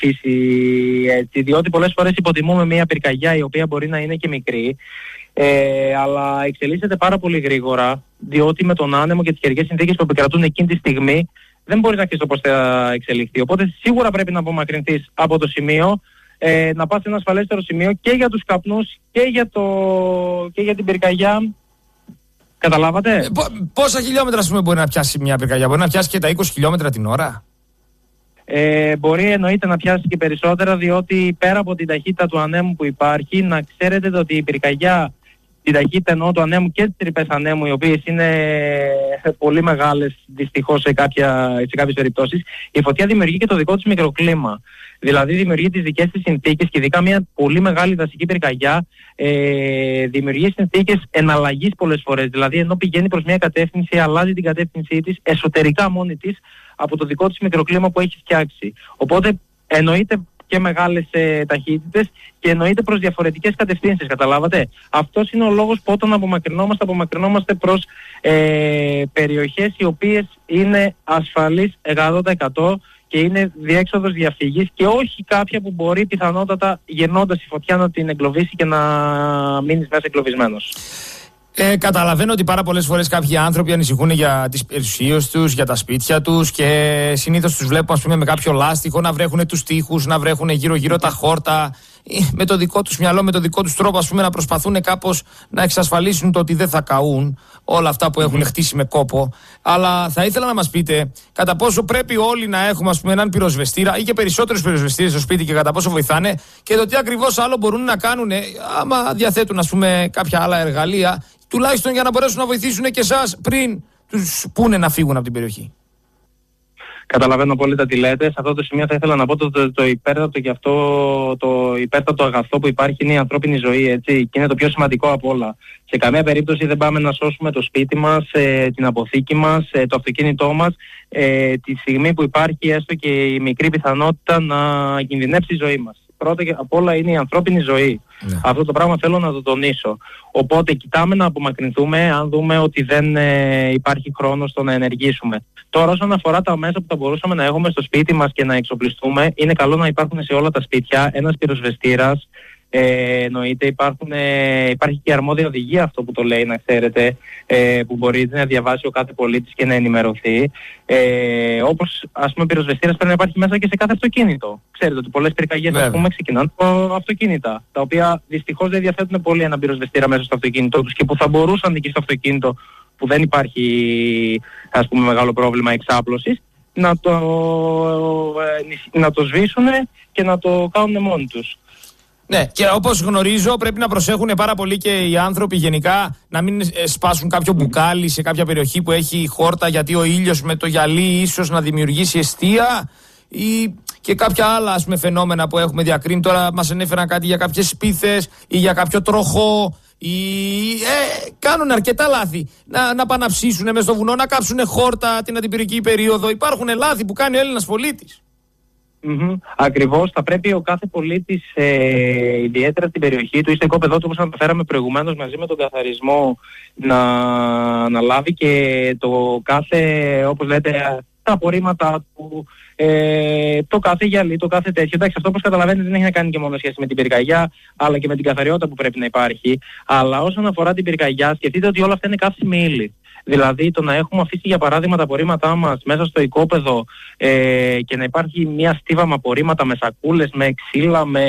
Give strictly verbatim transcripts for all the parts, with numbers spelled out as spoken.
αφήσει έτσι, διότι πολλές φορές υποτιμούμε μια πυρκαγιά η οποία μπορεί να είναι και μικρή, ε, αλλά εξελίσσεται πάρα πολύ γρήγορα, διότι με τον άνεμο και τις καιρικές συνθήκες που επικρατούν εκείνη τη στιγμή δεν μπορεί να ξέρεις το πώς θα εξελιχθεί. Οπότε σίγουρα πρέπει να απομακρυνθείς από το σημείο, ε, να πας σε ένα ασφαλέστερο σημείο και για τους καπνούς και για, το, και για την πυρκαγιά. Καταλάβατε? Ε, πόσα χιλιόμετρα ας πούμε, μπορεί να πιάσει μια πυρκαγιά? Μπορεί να πιάσει και τα είκοσι χιλιόμετρα την ώρα? Ε, μπορεί εννοείται να πιάσει και περισσότερα, διότι πέρα από την ταχύτητα του ανέμου που υπάρχει, να ξέρετε ότι η πυρκαγιά, την ταχύτητα εννοώ του ανέμου και τις τρυπές ανέμου, οι οποίες είναι πολύ μεγάλες δυστυχώς σε, κάποια, σε κάποιες περιπτώσεις, η φωτιά δημιουργεί και το δικό της μικροκλίμα. Δηλαδή δημιουργεί τις δικές της συνθήκες και ειδικά μια πολύ μεγάλη δασική πυρκαγιά ε, δημιουργεί συνθήκες εναλλαγής πολλές φορές. Δηλαδή ενώ πηγαίνει προς μια κατεύθυνση, αλλάζει την κατεύθυνσή της εσωτερικά μόνη της από το δικό της μικροκλίμα που έχει φτιάξει. Οπότε εννοείται και μεγάλες ε, ταχύτητες και εννοείται προς διαφορετικές κατευθύνσεις, καταλάβατε. Αυτός είναι ο λόγος που όταν απομακρυνόμαστε, απομακρυνόμαστε προς ε, περιοχές οι οποίες είναι ασφαλείς εκατό τοις εκατό και είναι διέξοδος διαφυγής και όχι κάποια που μπορεί πιθανότατα γεννώντας η φωτιά να την εγκλωβίσει και να μείνεις μέσα εγκλωβισμένος. Ε, καταλαβαίνω ότι πάρα πολλές φορές κάποιοι άνθρωποι ανησυχούν για τις περιουσίες τους, για τα σπίτια τους και συνήθως τους βλέπουμε ας πούμε, με κάποιο λάστιχο να βρέχουν τους τοίχους, να βρέχουν γύρω-γύρω τα χόρτα, με το δικό τους μυαλό, με το δικό τους τρόπο ας πούμε, να προσπαθούν κάπως να εξασφαλίσουν το ότι δεν θα καούν όλα αυτά που έχουν χτίσει με κόπο. Αλλά θα ήθελα να μας πείτε κατά πόσο πρέπει όλοι να έχουμε ας πούμε, έναν πυροσβεστήρα ή και περισσότερους πυροσβεστήρες στο σπίτι και κατά πόσο βοηθάνε και το τι ακριβώς άλλο μπορούν να κάνουν άμα διαθέτουν ας πούμε, κάποια άλλα εργαλεία, τουλάχιστον για να μπορέσουν να βοηθήσουν και εσάς πριν τους πούνε να φύγουν από την περιοχή. Καταλαβαίνω πολύ τα τι λέτε. Σε αυτό το σημείο θα ήθελα να πω το, το, το υπέρτατο και αυτό το υπέρτατο αγαθό που υπάρχει είναι η ανθρώπινη ζωή, έτσι, και είναι το πιο σημαντικό από όλα. Σε καμία περίπτωση δεν πάμε να σώσουμε το σπίτι μας, ε, την αποθήκη μας, ε, το αυτοκίνητό μας, ε, τη στιγμή που υπάρχει έστω και η μικρή πιθανότητα να κινδυνεύσει η ζωή μας. Πρώτα και απ' όλα είναι η ανθρώπινη ζωή. Ναι. Αυτό το πράγμα θέλω να το τονίσω. Οπότε κοιτάμε να απομακρυνθούμε αν δούμε ότι δεν ε, υπάρχει χρόνο στο να ενεργήσουμε. Τώρα όσον αφορά τα μέσα που θα μπορούσαμε να έχουμε στο σπίτι μας και να εξοπλιστούμε, είναι καλό να υπάρχουν σε όλα τα σπίτια ένας πυροσβεστήρας. Ε, εννοείται υπάρχουν, ε, υπάρχει και αρμόδια οδηγία, αυτό που το λέει, να ξέρετε, ε, που μπορεί να διαβάσει ο κάθε πολίτης και να ενημερωθεί. Ε, όπως ας πούμε πυροσβεστήρας πρέπει να υπάρχει μέσα και σε κάθε αυτοκίνητο. Ξέρετε ότι πολλές πυρκαγιές ας πούμε ξεκινάνε από αυτοκίνητα, τα οποία δυστυχώς δεν διαθέτουν πολύ έναν πυροσβεστήρα μέσα στο αυτοκίνητό τους και που θα μπορούσαν εκεί στο αυτοκίνητο που δεν υπάρχει ας πούμε μεγάλο πρόβλημα εξάπλωσης να το, ε, να το σβήσουν και να το κάνουν μόνοι τους. Ναι, και όπως γνωρίζω πρέπει να προσέχουν πάρα πολύ και οι άνθρωποι γενικά να μην σπάσουν κάποιο μπουκάλι σε κάποια περιοχή που έχει χόρτα, γιατί ο ήλιος με το γυαλί ίσως να δημιουργήσει εστία ή και κάποια άλλα ας πούμε, φαινόμενα που έχουμε διακρίνει. Τώρα μας ανέφεραν κάτι για κάποιες σπίθες ή για κάποιο τροχό ή ε, κάνουν αρκετά λάθη να, να πάνε να ψήσουν μες στο βουνό, να κάψουν χόρτα την αντιπυρική περίοδο. Υπάρχουν λάθη που κάνει ο Έλληνας πολίτης. Mm-hmm. Ακριβώς, θα πρέπει ο κάθε πολίτης, ε, ιδιαίτερα στην περιοχή του ή στο οικόπεδό του, όπως αναφέραμε προηγουμένως, μαζί με τον καθαρισμό, να, να λάβει και το κάθε, όπως λέτε, τα απορρίμματα του, ε, το κάθε γυαλί, το κάθε τέτοιο. Εντάξει, αυτό όπως καταλαβαίνετε δεν έχει να κάνει και μόνο σχέση με την πυρκαγιά, αλλά και με την καθαριότητα που πρέπει να υπάρχει. Αλλά όσον αφορά την πυρκαγιά, σκεφτείτε ότι όλα αυτά είναι καύσιμη ύλη. Δηλαδή το να έχουμε αφήσει για παράδειγμα τα απορρίμματά μας μέσα στο οικόπεδο ε, και να υπάρχει μια στίβα με απορρίμματα, με σακούλες, με ξύλα, με,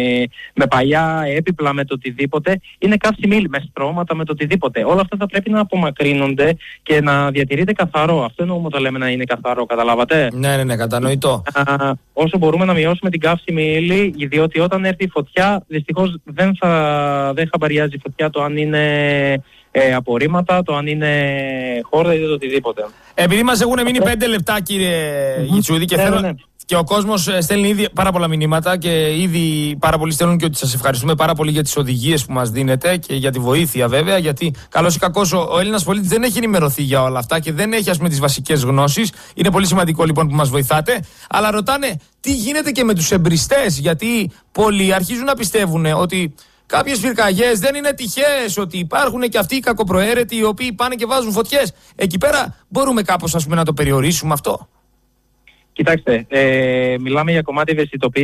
με παλιά έπιπλα, με το οτιδήποτε, είναι καύσιμη ύλη, με στρώματα, με το οτιδήποτε. Όλα αυτά θα πρέπει να απομακρύνονται και να διατηρείται καθαρό. Αυτό εννοούμε όταν λέμε να είναι καθαρό, καταλάβατε? Ναι, ναι, ναι, κατανοητό. Α, όσο μπορούμε να μειώσουμε την καύσιμη ύλη, διότι όταν έρθει η φωτιά, δυστυχώς δεν θα δεν χαμπαριάζει η φωτιά το αν είναι Ε, απορρίμματα, το αν είναι χόρτα ή το οτιδήποτε. Επειδή μας έχουν μείνει πέντε λεπτά, κύριε mm-hmm. Γιτσούδη, και, θέλω... ναι. και ο κόσμος στέλνει ήδη πάρα πολλά μηνύματα και ήδη πάρα πολλοί στέλνουν και ότι σας ευχαριστούμε πάρα πολύ για τις οδηγίες που μας δίνετε και για τη βοήθεια βέβαια, γιατί καλώς ή κακώς ο, ο Έλληνας πολίτης δεν έχει ενημερωθεί για όλα αυτά και δεν έχει ας πούμε τις βασικές γνώσεις. Είναι πολύ σημαντικό λοιπόν που μας βοηθάτε, αλλά ρωτάνε τι γίνεται και με τους εμπριστές, γιατί πολλοί αρχίζουν να πιστεύουν ότι κάποιες πυρκαγιές δεν είναι τυχαίες, ότι υπάρχουν και αυτοί οι κακοπροαίρετοι οι οποίοι πάνε και βάζουν φωτιές. Εκεί πέρα μπορούμε κάπως ας πούμε, να το περιορίσουμε αυτό. Κοιτάξτε, ε, μιλάμε για κομμάτι ευαισθητοποίησης.